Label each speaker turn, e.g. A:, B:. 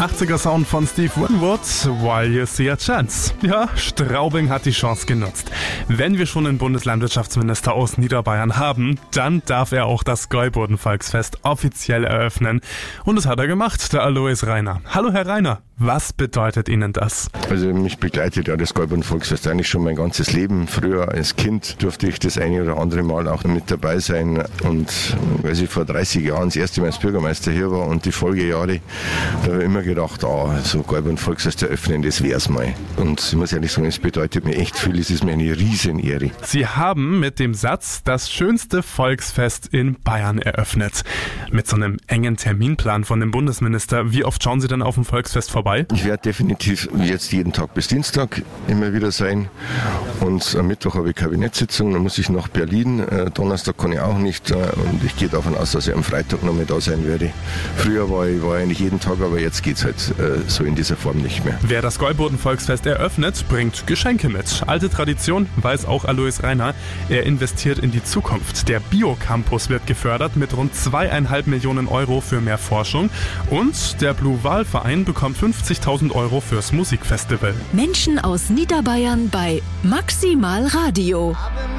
A: 80er Sound von Steve Winwood, While You See a Chance. Ja, Straubing hat die Chance genutzt. Wenn wir schon einen Bundeslandwirtschaftsminister aus Niederbayern haben, dann darf er auch das Gäuboden-Volksfest offiziell eröffnen. Und das hat er gemacht, der Alois Rainer. Hallo Herr Rainer, was bedeutet Ihnen das?
B: Also mich begleitet ja das Gäuboden-Volksfest eigentlich schon mein ganzes Leben. Früher als Kind durfte ich das eine oder andere Mal auch mit dabei sein. Und als ich vor 30 Jahren das erste Mal als Bürgermeister hier war und die Folgejahre, da habe ich immer gedacht, so Gäuboden-Volksfest eröffnen, das wär's mal. Und ich muss ehrlich sagen, es bedeutet mir echt viel, es ist mir eine Riesenehre.
A: Sie haben mit dem Satz das schönste Volksfest in Bayern eröffnet. Mit so einem engen Terminplan von dem Bundesminister, wie oft schauen Sie denn auf dem Volksfest vorbei?
B: Ich werde definitiv jetzt jeden Tag bis Dienstag immer wieder sein. Und am Mittwoch habe ich Kabinettssitzung, dann muss ich nach Berlin. Donnerstag kann ich auch nicht. Und ich gehe davon aus, dass ich am Freitag noch mal da sein werde. Früher war ich eigentlich jeden Tag, aber jetzt geht es halt so in dieser Form nicht mehr.
A: Wer das Gäuboden-Volksfest eröffnet, bringt Geschenke mit. Alte Tradition, weiß auch Alois Rainer. Er investiert in die Zukunft. Der Biocampus wird gefördert mit rund 2,5 Millionen Euro für mehr Forschung. Und der Blue-Wal-Verein bekommt 50.000 Euro fürs Musikfestival.
C: Menschen aus Niederbayern bei Maximal Radio.